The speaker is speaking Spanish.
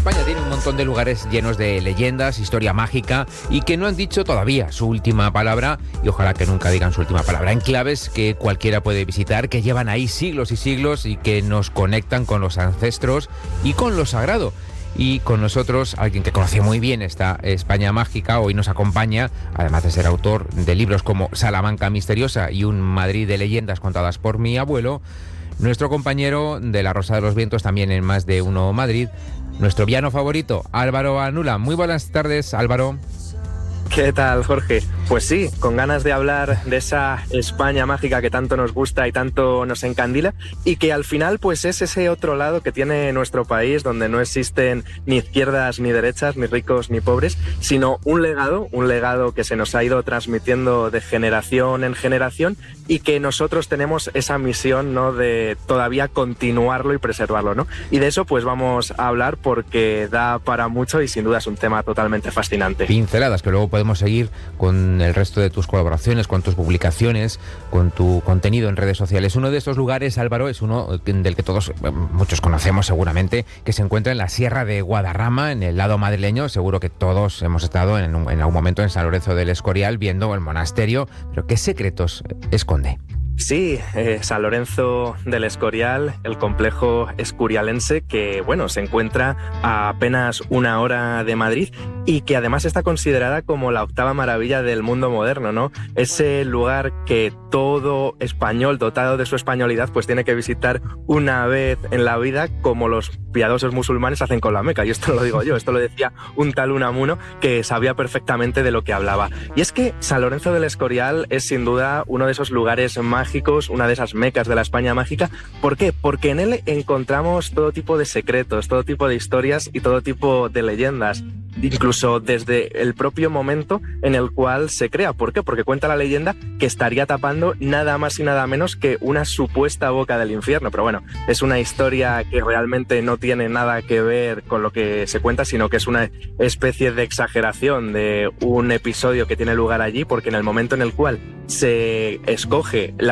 España tiene un montón de lugares llenos de leyendas, historia mágica y que no han dicho todavía su última palabra y ojalá que nunca digan su última palabra. Enclaves que cualquiera puede visitar, que llevan ahí siglos y siglos y que nos conectan con los ancestros y con lo sagrado. Y con nosotros, alguien que conoce muy bien esta España mágica, hoy nos acompaña, además de ser autor de libros como Salamanca misteriosa y un Madrid de leyendas contadas por mi abuelo, nuestro compañero de La Rosa de los Vientos, también en Más de Uno Madrid, nuestro villano favorito, Álvaro Anula. Muy buenas tardes, Álvaro. ¿Qué tal, Jorge? Pues sí, con ganas de hablar de esa España mágica que tanto nos gusta y tanto nos encandila y que al final pues es ese otro lado que tiene nuestro país donde no existen ni izquierdas ni derechas, ni ricos ni pobres, sino un legado que se nos ha ido transmitiendo de generación en generación y que nosotros tenemos esa misión, ¿no?, de todavía continuarlo y preservarlo, ¿no? Y de eso pues vamos a hablar porque da para mucho y sin duda es un tema totalmente fascinante. Pinceladas que luego podemos seguir con el resto de tus colaboraciones, con tus publicaciones, con tu contenido en redes sociales. Uno de estos lugares, Álvaro, es uno del que todos, muchos conocemos seguramente, que se encuentra en la Sierra de Guadarrama, en el lado madrileño. Seguro que todos hemos estado en algún momento en San Lorenzo del Escorial viendo el monasterio, pero ¿qué secretos esconde? Sí, San Lorenzo del Escorial, el complejo escurialense que, bueno, se encuentra a apenas una hora de Madrid y que además está considerada como la octava maravilla del mundo moderno, ¿no? Ese lugar que todo español dotado de su españolidad pues tiene que visitar una vez en la vida, como los piadosos musulmanes hacen con la Meca. Y esto no lo digo yo, esto lo decía un tal Unamuno que sabía perfectamente de lo que hablaba. Y es que San Lorenzo del Escorial es sin duda uno de esos lugares mágicos, una de esas mecas de la España mágica. ¿Por qué? Porque en él encontramos todo tipo de secretos, todo tipo de historias y todo tipo de leyendas, incluso desde el propio momento en el cual se crea. ¿Por qué? Porque cuenta la leyenda que estaría tapando nada más y nada menos que una supuesta boca del infierno. Pero bueno, es una historia que realmente no tiene nada que ver con lo que se cuenta, sino que es una especie de exageración de un episodio que tiene lugar allí, porque en el momento en el cual se escoge la